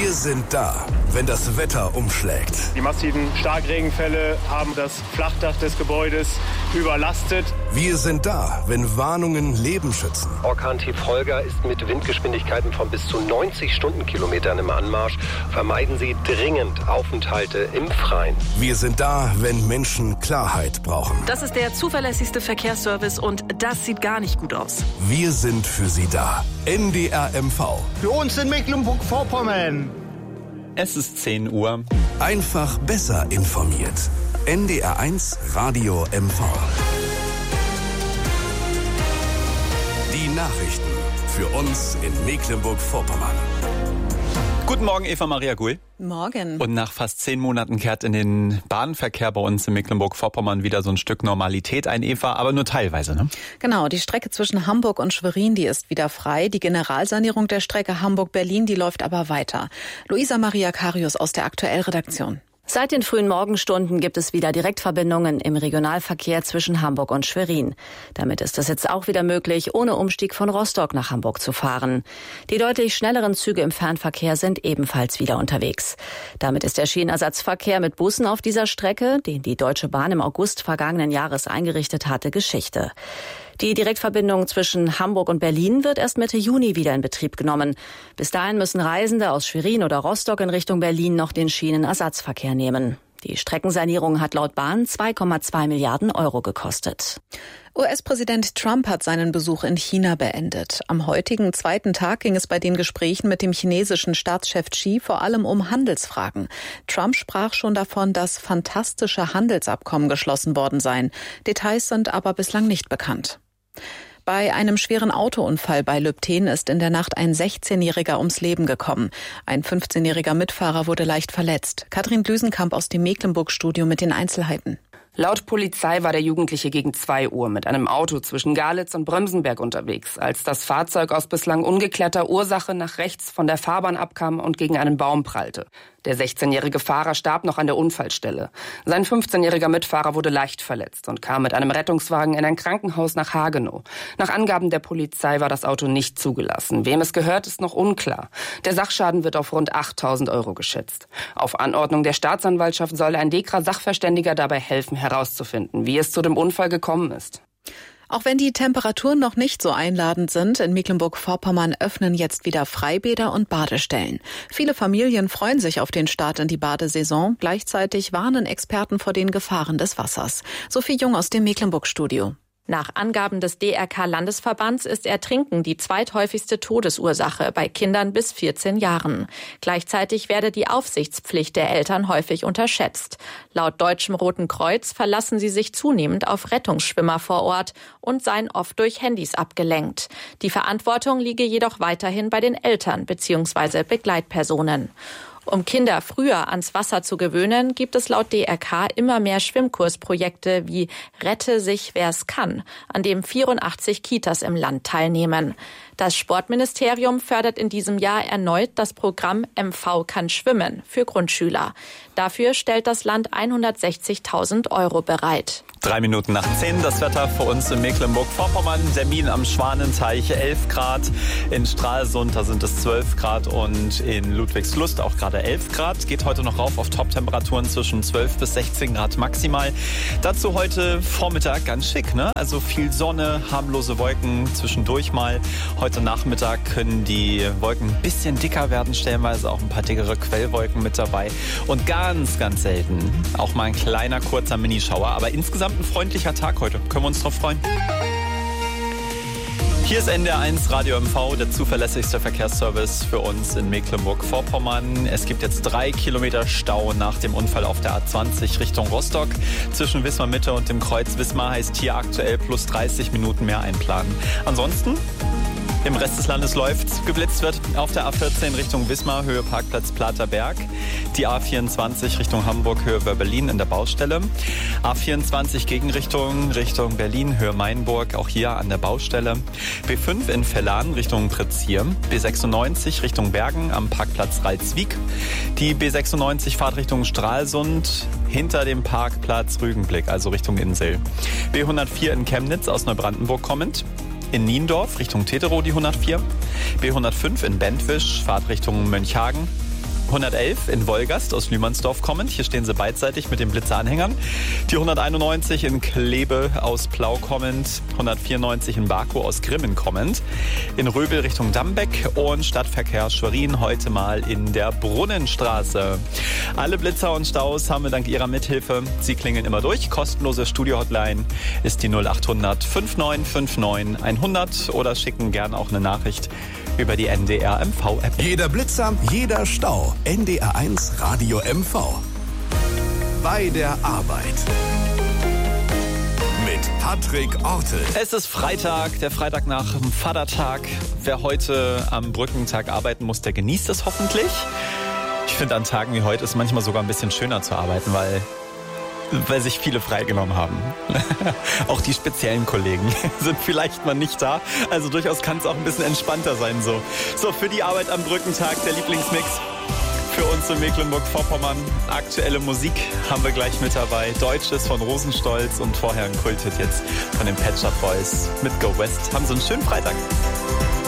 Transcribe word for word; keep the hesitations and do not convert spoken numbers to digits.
Wir sind da, wenn das Wetter umschlägt. Die massiven Starkregenfälle haben das Flachdach des Gebäudes überlastet. Wir sind da, wenn Warnungen Leben schützen. Orkan-Tief Holger ist mit Windgeschwindigkeiten von bis zu neunzig Stundenkilometern im Anmarsch. Vermeiden Sie dringend Aufenthalte im Freien. Wir sind da, wenn Menschen Klarheit brauchen. Das ist der zuverlässigste Verkehrsservice und das sieht gar nicht gut aus. Wir sind für Sie da. N D R M V. Für uns in Mecklenburg-Vorpommern. Es ist zehn Uhr. Einfach besser informiert. N D R eins Radio M V. Die Nachrichten für uns in Mecklenburg-Vorpommern. Guten Morgen, Eva Maria Gull. Morgen. Und nach fast zehn Monaten kehrt in den Bahnverkehr bei uns in Mecklenburg-Vorpommern wieder so ein Stück Normalität ein, Eva, aber nur teilweise, ne? Genau, die Strecke zwischen Hamburg und Schwerin, die ist wieder frei. Die Generalsanierung der Strecke Hamburg-Berlin, die läuft aber weiter. Luisa Maria Karius aus der Aktuell-Redaktion. Seit den frühen Morgenstunden gibt es wieder Direktverbindungen im Regionalverkehr zwischen Hamburg und Schwerin. Damit ist es jetzt auch wieder möglich, ohne Umstieg von Rostock nach Hamburg zu fahren. Die deutlich schnelleren Züge im Fernverkehr sind ebenfalls wieder unterwegs. Damit ist der Schienenersatzverkehr mit Bussen auf dieser Strecke, den die Deutsche Bahn im August vergangenen Jahres eingerichtet hatte, Geschichte. Die Direktverbindung zwischen Hamburg und Berlin wird erst Mitte Juni wieder in Betrieb genommen. Bis dahin müssen Reisende aus Schwerin oder Rostock in Richtung Berlin noch den Schienenersatzverkehr nehmen. Die Streckensanierung hat laut Bahn zwei Komma zwei Milliarden Euro gekostet. U S-Präsident Trump hat seinen Besuch in China beendet. Am heutigen zweiten Tag ging es bei den Gesprächen mit dem chinesischen Staatschef Xi vor allem um Handelsfragen. Trump sprach schon davon, dass fantastische Handelsabkommen geschlossen worden seien. Details sind aber bislang nicht bekannt. Bei einem schweren Autounfall bei Lübten ist in der Nacht ein sechzehnjähriger ums Leben gekommen. Ein fünfzehnjähriger Mitfahrer wurde leicht verletzt. Katrin Glüsenkamp aus dem Mecklenburg-Studio mit den Einzelheiten. Laut Polizei war der Jugendliche gegen zwei Uhr mit einem Auto zwischen Galitz und Bremsenberg unterwegs, als das Fahrzeug aus bislang ungeklärter Ursache nach rechts von der Fahrbahn abkam und gegen einen Baum prallte. Der sechzehnjährige Fahrer starb noch an der Unfallstelle. Sein fünfzehnjähriger Mitfahrer wurde leicht verletzt und kam mit einem Rettungswagen in ein Krankenhaus nach Hagenow. Nach Angaben der Polizei war das Auto nicht zugelassen. Wem es gehört, ist noch unklar. Der Sachschaden wird auf rund achttausend Euro geschätzt. Auf Anordnung der Staatsanwaltschaft soll ein Dekra-Sachverständiger dabei helfen, herauszufinden, wie es zu dem Unfall gekommen ist. Auch wenn die Temperaturen noch nicht so einladend sind, in Mecklenburg-Vorpommern öffnen jetzt wieder Freibäder und Badestellen. Viele Familien freuen sich auf den Start in die Badesaison. Gleichzeitig warnen Experten vor den Gefahren des Wassers. Sophie Jung aus dem Mecklenburg-Studio. Nach Angaben des D R K-Landesverbands ist Ertrinken die zweithäufigste Todesursache bei Kindern bis vierzehn Jahren. Gleichzeitig werde die Aufsichtspflicht der Eltern häufig unterschätzt. Laut Deutschem Roten Kreuz verlassen sie sich zunehmend auf Rettungsschwimmer vor Ort und seien oft durch Handys abgelenkt. Die Verantwortung liege jedoch weiterhin bei den Eltern bzw. Begleitpersonen. Um Kinder früher ans Wasser zu gewöhnen, gibt es laut D R K immer mehr Schwimmkursprojekte wie Rette sich, wer's kann, an dem vierundachtzig Kitas im Land teilnehmen. Das Sportministerium fördert in diesem Jahr erneut das Programm M V kann schwimmen für Grundschüler. Dafür stellt das Land hundertsechzigtausend Euro bereit. Drei Minuten nach zehn, das Wetter für uns in Mecklenburg-Vorpommern. Termin am Schwanenteich elf Grad, in Stralsund da sind es zwölf Grad und in Ludwigslust auch gerade elf Grad. Geht heute noch rauf auf Top-Temperaturen zwischen zwölf bis sechzehn Grad maximal. Dazu heute Vormittag ganz schick, ne? Also viel Sonne, harmlose Wolken zwischendurch mal. Heute Nachmittag können die Wolken ein bisschen dicker werden, stellenweise auch ein paar dickere Quellwolken mit dabei. Und ganz, ganz selten auch mal ein kleiner, kurzer Minischauer. Aber insgesamt ein freundlicher Tag heute. Können wir uns drauf freuen? Hier ist N D R eins Radio M V, der zuverlässigste Verkehrsservice für uns in Mecklenburg-Vorpommern. Es gibt jetzt drei Kilometer Stau nach dem Unfall auf der A zwanzig Richtung Rostock. Zwischen Wismar Mitte und dem Kreuz Wismar heißt hier aktuell plus dreißig Minuten mehr einplanen. Ansonsten im Rest des Landes läuft, geblitzt wird auf der A vierzehn Richtung Wismar, Höhe Parkplatz Platerberg. Die A vierundzwanzig Richtung Hamburg, Höhe Berlin in der Baustelle. A vierundzwanzig Gegenrichtung Richtung Berlin, Höhe Mainburg, auch hier an der Baustelle. B fünf in Vellan Richtung Pretzier. B sechsundneunzig Richtung Bergen am Parkplatz Ralswiek. Die B sechsundneunzig Fahrtrichtung Stralsund hinter dem Parkplatz Rügenblick, also Richtung Insel. B hundertvier in Chemnitz aus Neubrandenburg kommend. In Niendorf Richtung Tetero die hundertvier, B hundertfünf in Bentwisch, Fahrtrichtung Mönchhagen, hundertelf in Wolgast aus Lühmannsdorf kommend. Hier stehen sie beidseitig mit den Blitzeranhängern. Die hunderteinundneunzig in Klebe aus Plau kommend. hundertvierundneunzig in Baku aus Grimmen kommend. In Röbel Richtung Dambeck und Stadtverkehr Schwerin heute mal in der Brunnenstraße. Alle Blitzer und Staus haben wir dank Ihrer Mithilfe. Sie klingeln immer durch. Kostenlose Studio-Hotline ist die null achthundert neunundfünfzig neunundfünfzig hundert oder schicken gern auch eine Nachricht über die N D R M V-App. Jeder Blitzer, jeder Stau. N D R eins Radio M V. Bei der Arbeit. Mit Patrick Ortel. Es ist Freitag, der Freitag nach dem Vatertag. Wer heute am Brückentag arbeiten muss, der genießt es hoffentlich. Ich finde, an Tagen wie heute ist manchmal sogar ein bisschen schöner zu arbeiten, weil... weil sich viele freigenommen haben. Auch die speziellen Kollegen sind vielleicht mal nicht da. Also durchaus kann es auch ein bisschen entspannter sein so. So, für die Arbeit am Brückentag der Lieblingsmix für uns in Mecklenburg-Vorpommern. Aktuelle Musik haben wir gleich mit dabei. Deutsches von Rosenstolz und vorher ein Kulthit jetzt von den Pet Shop Boys mit Go West. Haben so einen schönen Freitag.